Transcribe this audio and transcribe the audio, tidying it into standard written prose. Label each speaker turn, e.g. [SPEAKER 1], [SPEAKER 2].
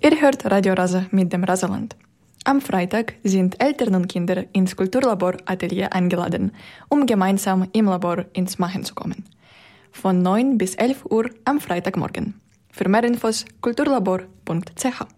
[SPEAKER 1] Ihr hört Radio Rasa mit dem Rasaland. Am Freitag sind Eltern und Kinder ins Kulturlabor-Atelier eingeladen, um gemeinsam im Labor ins Machen zu kommen. Von 9 bis 11 Uhr am Freitagmorgen. Für mehr Infos kulturlabor.ch.